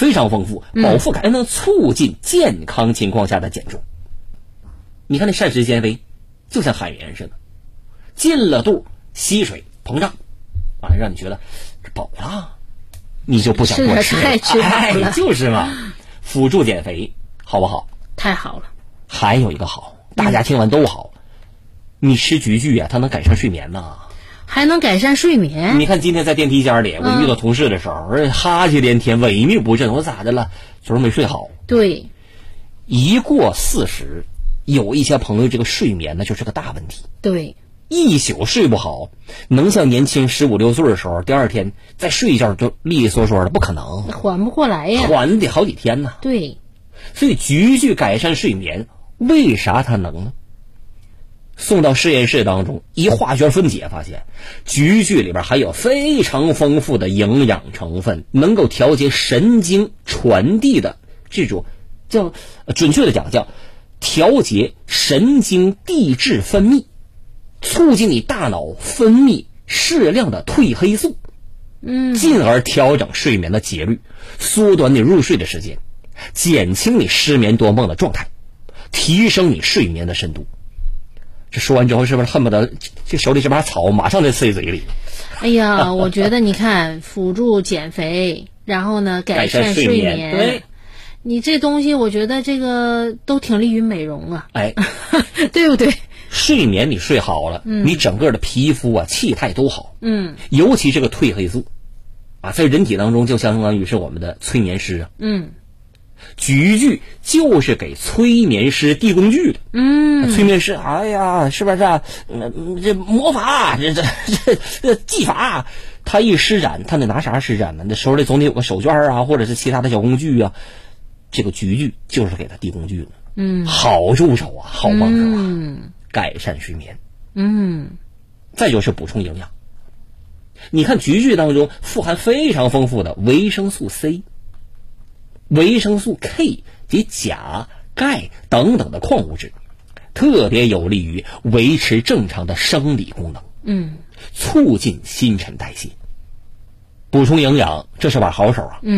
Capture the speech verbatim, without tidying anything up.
非常丰富，饱腹感还能促进健康情况下的减重。你看那膳食纤维就像海绵似的，进了肚吸水膨胀，啊，让你觉得饱了，你就不想多吃了。 太吃饱了， 哎，就是嘛，辅助减肥，好不好？ 太好了。 还有一个好，大家听完都好，嗯、你吃菊苣啊，它能改善睡眠呐。 还能改善睡眠。 你看今天在电梯间里，我遇到同事的时候，嗯、哈气连天，萎靡不振，我咋的了？就是没睡好。 对， 一过四十，有一些朋友这个睡眠呢就是个大问题。 对， 一宿睡不好，能像年轻十五六岁的时候，第二天再睡一觉就利利索索的，不可能， 缓不过来呀， 缓得好几天呢。 对， 所以菊苣改善睡眠，为啥它能呢？送到实验室当中，一化学分解发现，菊苣里边含有非常丰富的营养成分，能够调节神经传递的这种叫，准确的讲叫调节神经递质分泌，促进你大脑分泌适量的褪黑素， 嗯， 进而调整睡眠的节律，缩短你入睡的时间，减轻你失眠多梦的状态，提升你睡眠的深度。这说完之后，是不是恨不得这手里这把草马上就塞嘴里？ 哎呀，我觉得你看，辅助减肥，然后呢改善睡眠， 眠对， 你这东西我觉得这个都挺利于美容啊， 哎， 对不对？ 睡眠你睡好了，嗯、你整个的皮肤啊气态都好， 嗯， 尤其这个褪黑素啊，在人体当中就相当于是我们的催眠师啊， 嗯。 菊苣就是给催眠师递工具的， 嗯， 催眠师，哎呀，是不是、啊？嗯，这魔法，这这这这技法，他一施展，他得拿啥施展呢？那手里总得有个手绢啊，或者是其他的小工具啊。这个菊苣就是给他递工具的， 嗯， 好入手啊，好帮手啊， 嗯、 改善睡眠， 嗯， 再就是补充营养。你看菊苣当中富含非常丰富的维生素 C。维生素 K 及钾、钙等等的矿物质，特别有利于维持正常的生理功能， 嗯， 促进新陈代谢，补充营养，这是把好手啊。 嗯。